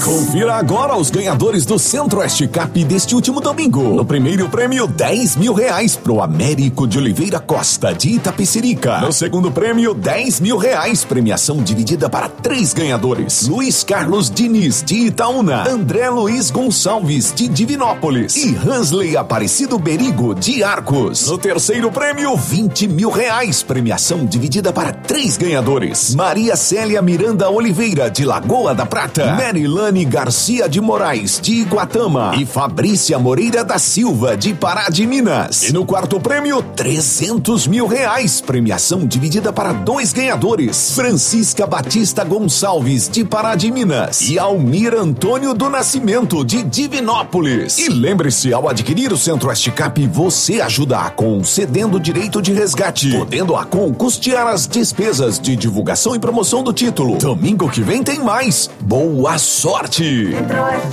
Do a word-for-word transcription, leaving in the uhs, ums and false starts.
Confira agora os ganhadores do Centro-Oeste Cap deste último domingo. No primeiro prêmio, dez mil reais pro Américo de Oliveira Costa, de Itapecerica. No segundo prêmio, dez mil reais, premiação dividida para três ganhadores. Luiz Carlos Diniz, de Itaúna. André Luiz Gonçalves, de Divinópolis. E Hansley Aparecido Berigo, de Arcos. No terceiro prêmio, vinte mil reais, premiação dividida para três ganhadores. Maria Célia Miranda Oliveira, de Lagoa da Prata. Merilane Garcia de Moraes, de Iguatama. E Fabrícia Moreira da Silva, de Pará de Minas. E no quarto prêmio, trezentos mil reais, premiação dividida para dois ganhadores. Francisca Batista Gonçalves, de Pará de Minas. E Almir Antônio do Nascimento, de Divinópolis. E lembre-se, ao adquirir o Centro-Oeste Cap, você ajuda a Acon cedendo direito de resgate, podendo a Acon custear as despesas de divulgação e promoção do título. Domingo que vem tem mais. Boa sorte!